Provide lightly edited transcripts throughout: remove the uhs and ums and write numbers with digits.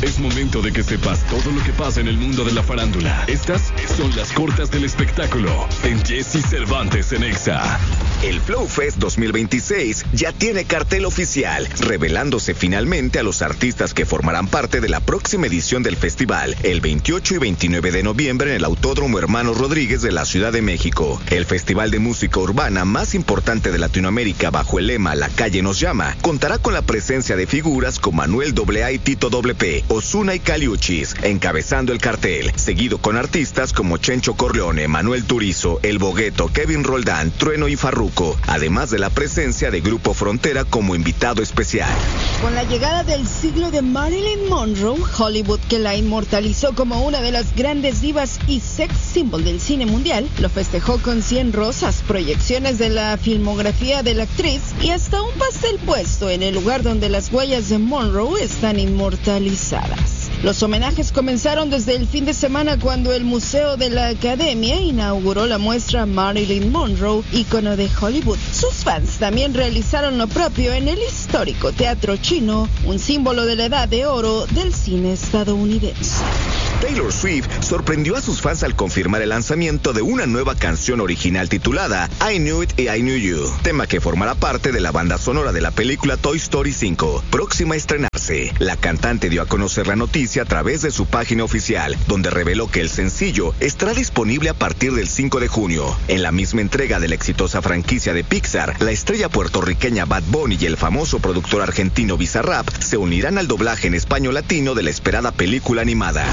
Es momento de que sepas todo lo que pasa en el mundo de la farándula. Estas son las cortas del espectáculo en Jesse Cervantes en Exa. El Flow Fest 2026 ya tiene cartel oficial, revelándose finalmente a los artistas que formarán parte de la próxima edición del festival, el 28 y 29 de noviembre en el Autódromo Hermanos Rodríguez de la Ciudad de México. El festival de música urbana más importante de Latinoamérica, bajo el lema La calle nos llama, contará con la presencia de figuras como Anuel AA y Tito WP, Ozuna y Caliuchis, encabezando el cartel, seguido con artistas como Chencho Corleone, Manuel Turizo, El Bogueto, Kevin Roldán, Trueno y Farruko, además de la presencia de Grupo Frontera como invitado especial. Con la llegada del siglo de Marilyn Monroe, Hollywood, que la inmortalizó como una de las grandes divas y sex symbol del cine mundial, lo festejó con 100 rosas, proyecciones de la filmografía de la actriz y hasta un pastel puesto en el lugar donde las huellas de Monroe están inmortalizadas. Los homenajes comenzaron desde el fin de semana cuando el Museo de la Academia inauguró la muestra Marilyn Monroe, ícono de Hollywood. Sus fans también realizaron lo propio en el histórico Teatro Chino, un símbolo de la edad de oro del cine estadounidense. Taylor Swift sorprendió a sus fans al confirmar el lanzamiento de una nueva canción original titulada I Knew It y I Knew You, tema que formará parte de la banda sonora de la película Toy Story 5, próxima a estrenarse. La cantante dio a conocer la noticia a través de su página oficial, donde reveló que el sencillo estará disponible a partir del 5 de junio. En la misma entrega de la exitosa franquicia de Pixar, la estrella puertorriqueña Bad Bunny y el famoso productor argentino Bizarrap se unirán al doblaje en español latino de la esperada película animada.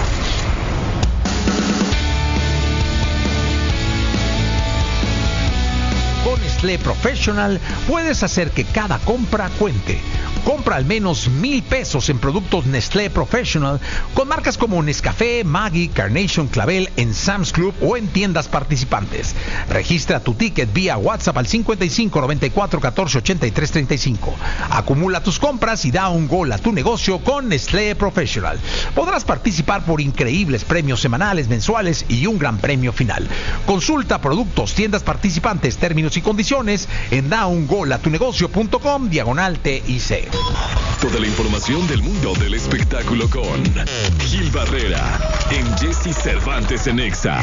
Con Nestlé Professional puedes hacer que cada compra cuente. Compra al menos $1,000 en productos Nestlé Professional con marcas como Nescafé, Maggi, Carnation, Clavel en Sam's Club o en tiendas participantes. Registra tu ticket vía WhatsApp al 55 94 14 83 35. Acumula tus compras y da un gol a tu negocio con Nestlé Professional. Podrás participar por increíbles premios semanales, mensuales y un gran premio final. Consulta productos, tiendas participantes, términos y condiciones en daungolatunegocio.com/TIC. Toda la información del mundo del espectáculo con Gil Barrera en Jesse Cervantes en Exa.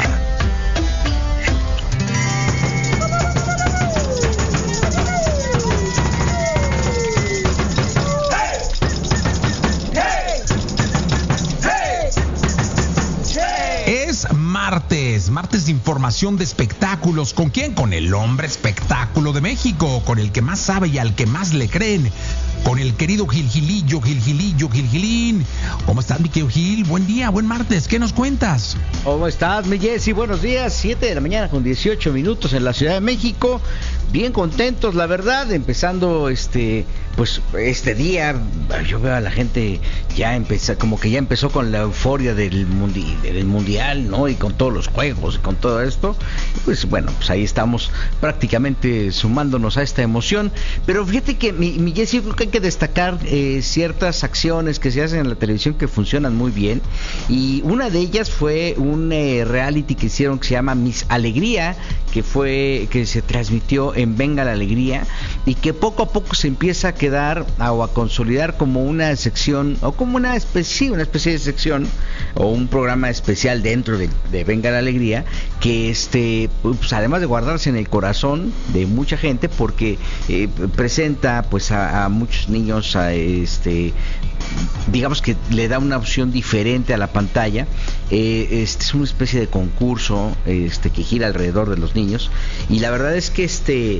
Es martes de información de espectáculos. ¿Con quién? Con el hombre espectáculo de México, con el que más sabe y al que más le creen, con el querido Gilín. ¿Cómo estás, mi querido Gil? Buen día, buen martes, ¿qué nos cuentas? ¿Cómo estás, mi Jessy? Buenos días, 7 de la mañana con 18 minutos en la Ciudad de México. Bien contentos, la verdad, empezando este día. Yo veo a la gente ya empezó con la euforia del mundial, ¿no? Y con todos los juegos y con todo esto. Pues bueno, pues ahí estamos prácticamente sumándonos a esta emoción. Pero fíjate que mi Jessy, creo que hay que destacar ciertas acciones que se hacen en la televisión que funcionan muy bien. Y una de ellas fue un reality que hicieron que se llama Miss Alegría, que se transmitió en Venga la Alegría y que poco a poco se empieza a quedar o a consolidar como una sección o como una especie de sección o un programa especial dentro de Venga la Alegría que pues además de guardarse en el corazón de mucha gente porque presenta pues a muchos niños digamos que le da una opción diferente a la pantalla. Es una especie de concurso que gira alrededor de los niños y la verdad es que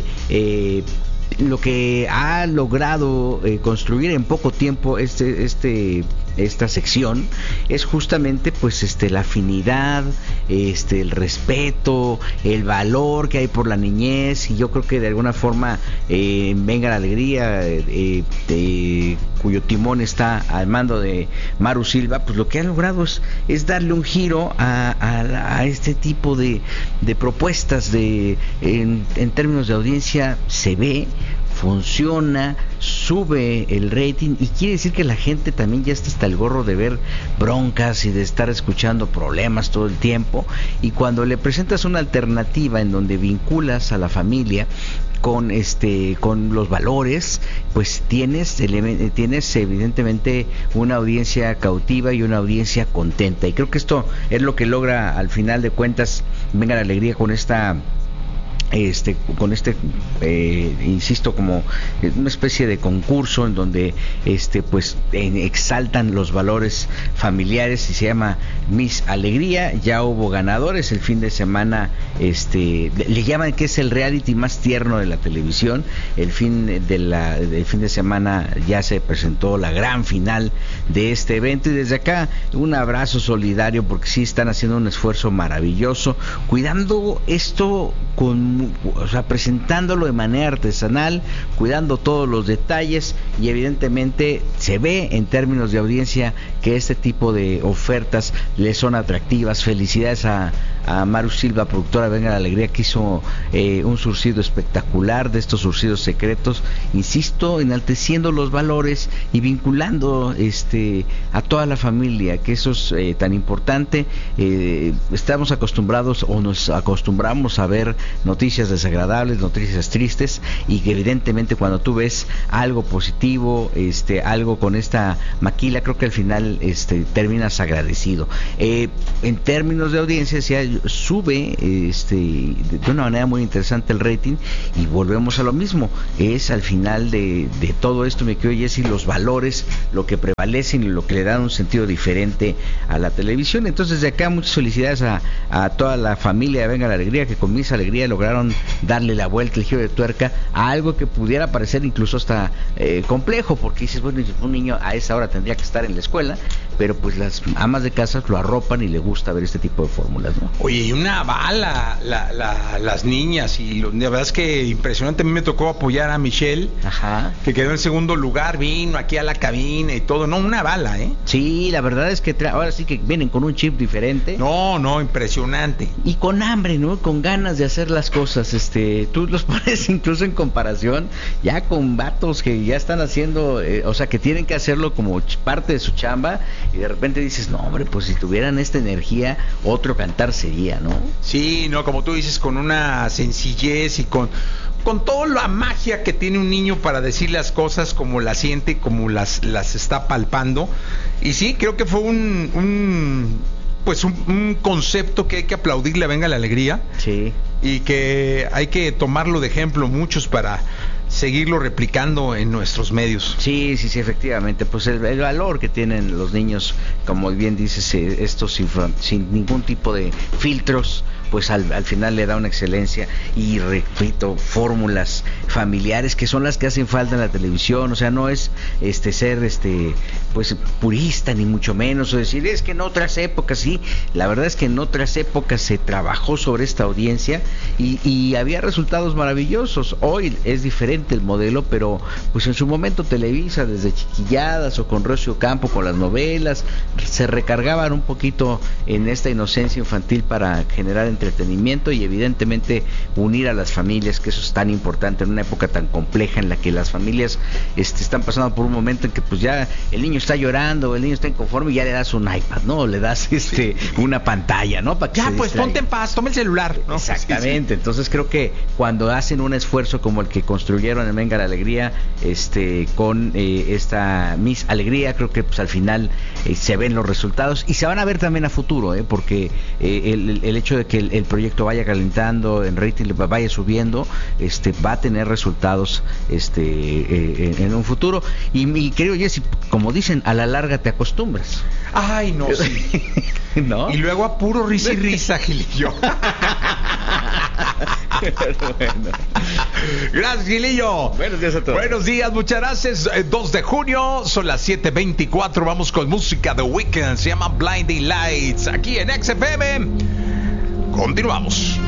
lo que ha logrado construir en poco tiempo esta sección es justamente pues la afinidad, el respeto, el valor que hay por la niñez, y yo creo que de alguna forma Venga la Alegría, cuyo timón está al mando de Maru Silva, pues lo que han logrado es darle un giro a este tipo de propuestas en términos de audiencia. Se ve, funciona, sube el rating y quiere decir que la gente también ya está hasta el gorro de ver broncas y de estar escuchando problemas todo el tiempo, y cuando le presentas una alternativa en donde vinculas a la familia con los valores, pues tienes evidentemente una audiencia cautiva y una audiencia contenta, y creo que esto es lo que logra al final de cuentas Venga la Alegría con insisto, como una especie de concurso en donde exaltan los valores familiares, y se llama Miss Alegría. Ya hubo ganadores el fin de semana, le llaman que es el reality más tierno de la televisión. El fin de semana ya se presentó la gran final de este evento, y desde acá un abrazo solidario, porque sí están haciendo un esfuerzo maravilloso, cuidando esto presentándolo de manera artesanal, cuidando todos los detalles, y evidentemente se ve en términos de audiencia que este tipo de ofertas les son atractivas. Felicidades a Maru Silva, productora de Venga la Alegría, que hizo un surcido espectacular, de estos surcidos secretos, insisto, enalteciendo los valores y vinculando a toda la familia, que eso es tan importante. Estamos acostumbrados, o nos acostumbramos a ver noticias desagradables, noticias tristes, y que evidentemente cuando tú ves algo positivo, algo con esta maquila, creo que al final terminas agradecido. En términos de audiencia, sube de una manera muy interesante el rating, y volvemos a lo mismo. Es al final de todo esto, mi querido Jessy, los valores lo que prevalecen y lo que le dan un sentido diferente a la televisión. Entonces, de acá muchas felicidades a toda la familia de Venga la Alegría, que con Miss Alegría lograron darle la vuelta, el giro de tuerca a algo que pudiera parecer incluso hasta complejo, porque dices, bueno, un niño a esa hora tendría que estar en la escuela, pero pues las amas de casa lo arropan y le gusta ver este tipo de fórmulas, ¿no? Oye, y una bala las niñas, y la verdad es que impresionante. A mí me tocó apoyar a Michelle, que quedó en segundo lugar, vino aquí a la cabina y todo, no, una bala, Sí, la verdad es que ahora sí que vienen con un chip diferente. No, impresionante. Y con hambre, ¿no? Con ganas de hacer las cosas. Tú los pones incluso en comparación ya con vatos que ya están haciendo, que tienen que hacerlo como parte de su chamba, y de repente dices, no, hombre, pues si tuvieran esta energía, otro cantar sería, ¿no? Sí, no, como tú dices, con una sencillez y con toda la magia que tiene un niño para decir las cosas como las siente, como las está palpando. Y sí, creo que fue un concepto que hay que aplaudirle a Venga la Alegría. Sí. Y que hay que tomarlo de ejemplo muchos para seguirlo replicando en nuestros medios. Sí, efectivamente, pues el valor que tienen los niños, como bien dices, esto sin ningún tipo de filtros, pues al final le da una excelencia. Y repito, fórmulas familiares que son las que hacen falta en la televisión. O sea, no es ser pues purista, ni mucho menos, o decir es que en otras épocas, sí, la verdad es que en otras épocas se trabajó sobre esta audiencia y había resultados maravillosos. Hoy es diferente el modelo, pero pues en su momento Televisa, desde Chiquilladas o con Rocío Campo, con las novelas, se recargaban un poquito en esta inocencia infantil para generar entretenimiento y evidentemente unir a las familias, que eso es tan importante en una época tan compleja en la que las familias están pasando por un momento en que pues ya el niño está llorando, el niño está inconforme, y ya le das un iPad, ¿no? Le das una pantalla, ¿no? Para que ya, pues ponte en paz, toma el celular, ¿no? Exactamente. Entonces creo que cuando hacen un esfuerzo como el que construyeron en Venga la Alegría, con esta Miss Alegría, creo que pues al final se ven los resultados, y se van a ver también a futuro, porque el hecho de que el proyecto vaya calentando, en rating vaya subiendo, va a tener resultados en un futuro. Y mi querido Jessy, como dicen, a la larga te acostumbras. Ay, no, sí. ¿No? Y luego a puro risa y risa, Gilillo. Bueno. Gracias, Gilillo. Buenos días a todos. Buenos días, muchas gracias. 2 de junio, son las 7:24. Vamos con música de Weeknd. Se llama Blinding Lights. Aquí en XFM. Continuamos.